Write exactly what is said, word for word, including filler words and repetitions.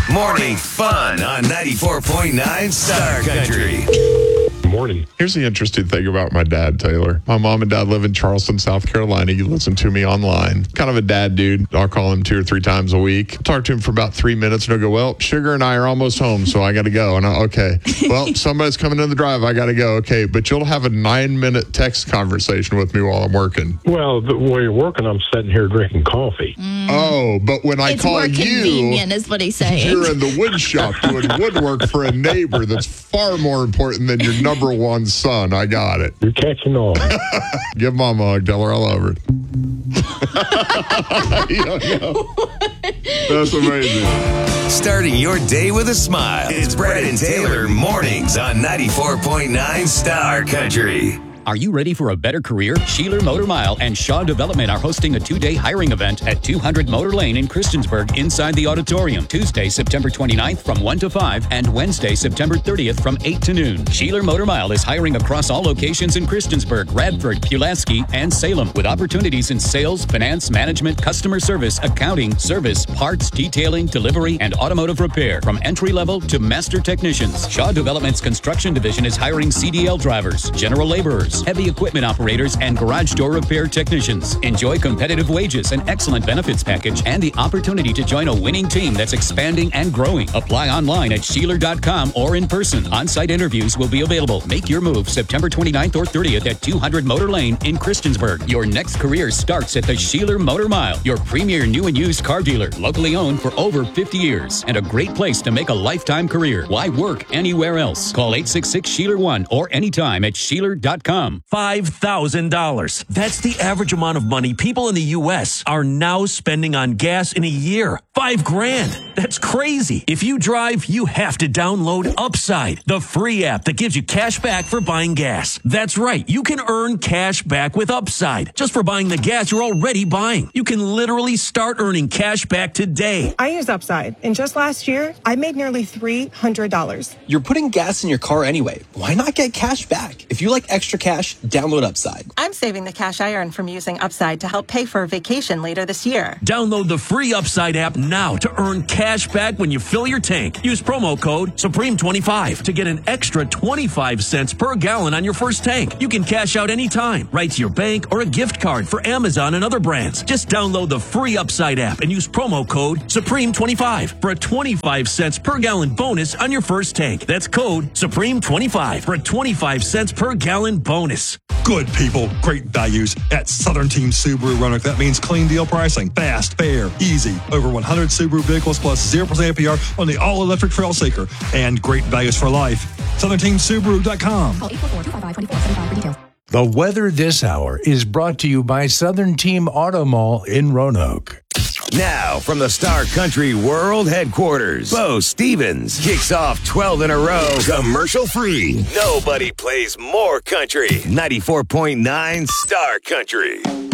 Morning fun on ninety-four point nine Star Country. Morning. Here's the interesting thing about my dad, Taylor. My mom and dad live in Charleston, South Carolina. You listen to me online. Kind of a dad dude. I'll call him two or three times a week. Talk to him for about three minutes and he'll go, well, Sugar and I are almost home, so I got to go. And I, okay. Well, somebody's coming in the drive. I got to go. Okay. But you'll have a nine minute text conversation with me while I'm working. Well, the, while you're working, I'm sitting here drinking coffee. Mm. Oh, but when I it's call more you, convenient is what he's saying. You're in the wood shop doing woodwork for a neighbor that's far more important than your number one son. I got it. You're catching on. Give Mama a hug. Tell her I love her. yeah, yeah. That's amazing. Starting your day with a smile. It's Brad and Taylor mornings on ninety-four point nine Star Country. Are you ready for a better career? Sheeler Motor Mile and Shaw Development are hosting a two-day hiring event at two hundred Motor Lane in Christiansburg inside the auditorium. Tuesday, September twenty-ninth from one to five and Wednesday, September thirtieth from eight to noon. Sheeler Motor Mile is hiring across all locations in Christiansburg, Radford, Pulaski, and Salem with opportunities in sales, finance, management, customer service, accounting, service, parts, detailing, delivery, and automotive repair from entry-level to master technicians. Shaw Development's construction division is hiring C D L drivers, general laborers, heavy equipment operators, and garage door repair technicians. Enjoy competitive wages, an excellent benefits package, and the opportunity to join a winning team that's expanding and growing. Apply online at sheeler dot com or in person. On-site interviews will be available. Make your move September twenty-ninth or thirtieth at two hundred Motor Lane in Christiansburg. Your next career starts at the Sheeler Motor Mile, your premier new and used car dealer, locally owned for over fifty years, and a great place to make a lifetime career. Why work anywhere else? Call eight six six, S H E E L E R one or anytime at sheeler dot com. five thousand dollars. That's the average amount of money people in the U S are now spending on gas in a year. Five grand. That's crazy. If you drive, you have to download Upside, the free app that gives you cash back for buying gas. That's right. You can earn cash back with Upside just for buying the gas you're already buying. You can literally start earning cash back today. I use Upside, and just last year, I made nearly three hundred dollars. You're putting gas in your car anyway. Why not get cash back? If you like extra cash, download Upside. I'm saving the cash I earn from using Upside to help pay for a vacation later this year. Download the free Upside app now to earn cash back when you fill your tank. Use promo code Supreme twenty-five to get an extra twenty-five cents per gallon on your first tank. You can cash out anytime, right to your bank or a gift card for Amazon and other brands. Just download the free Upside app and use promo code Supreme twenty-five for a twenty-five cents per gallon bonus on your first tank. That's code Supreme twenty-five for a twenty-five cents per gallon bonus. Good people, great values at Southern Team Subaru Roanoke. That means clean deal pricing, fast, fair, easy. Over one hundred Subaru vehicles plus zero percent A P R on the all-electric Trailseeker. And great values for life. Southern Team Subaru dot com. Call eight four four, two five five, two four seven five for details. The weather this hour is brought to you by Southern Team Auto Mall in Roanoke. Now, from the Star Country World Headquarters, Bo Stevens kicks off twelve in a row, commercial-free. Nobody plays more country. ninety-four point nine Star Country.